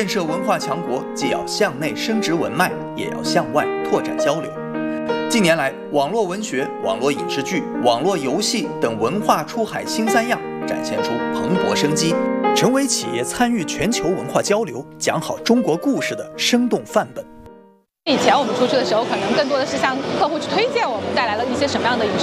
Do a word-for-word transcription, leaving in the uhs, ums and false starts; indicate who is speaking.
Speaker 1: 建设文化强国，既要向内伸直文脉，也要向外拓展交流。近年来，网络文学、网络影视剧、网络游戏等文化出海新三样展现出蓬勃生机，成为企业参与全球文化交流、讲好中国故事的生动范本。
Speaker 2: 以前我们出去的时候，可能更多的是向客户去推荐我们带来了一些什么样的影视